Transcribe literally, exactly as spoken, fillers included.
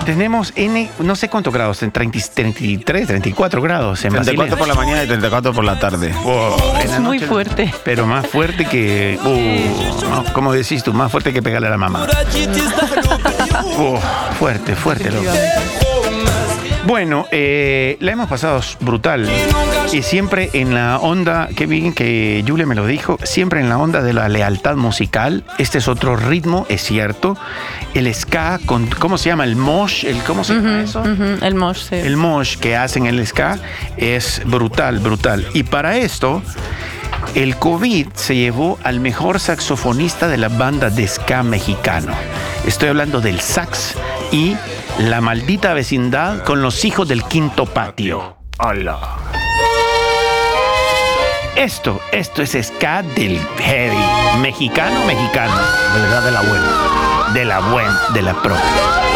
Tenemos N, no sé cuántos grados, en treinta, treinta y tres, treinta y cuatro grados en treinta y cuatro Basilea. por la mañana y treinta y cuatro por la tarde. Wow, Es muy fuerte. Pero más fuerte que... Uh, no, ¿cómo decís tú? Más fuerte que pegarle a la mamá. Uh, fuerte, fuerte, loco. Bueno, eh, la hemos pasado brutal. Y siempre en la onda, qué bien que Julia me lo dijo, siempre en la onda de la lealtad musical. Este es otro ritmo, es cierto. El ska, con, ¿cómo se llama? El mosh, el, ¿cómo se llama Uh-huh, eso? uh-huh, el mosh, sí. El mosh que hacen el ska es brutal, brutal. Y para esto, el COVID se llevó al mejor saxofonista de la banda de ska mexicano. Estoy hablando del sax y La Maldita Vecindad con Los Hijos del Quinto Patio. Hola. Esto, esto es ska del heavy. Mexicano, mexicano. De verdad, de la buena. De la buena, de la pro.